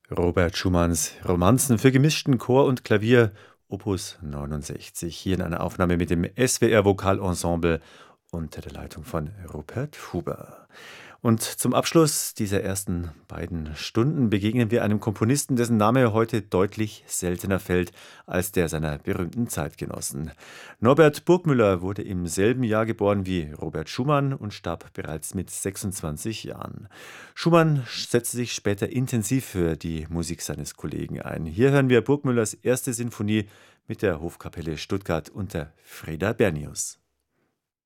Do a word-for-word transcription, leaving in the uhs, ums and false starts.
Robert Schumanns Romanzen für gemischten Chor und Klavier, Opus neunundsechzig, hier in einer Aufnahme mit dem S W R Vokalensemble unter der Leitung von Rupert Huber. Und zum Abschluss dieser ersten beiden Stunden begegnen wir einem Komponisten, dessen Name heute deutlich seltener fällt als der seiner berühmten Zeitgenossen. Norbert Burgmüller wurde im selben Jahr geboren wie Robert Schumann und starb bereits mit sechsundzwanzig Jahren. Schumann setzte sich später intensiv für die Musik seines Kollegen ein. Hier hören wir Burgmüllers erste Sinfonie mit der Hofkapelle Stuttgart unter Freda Bernius.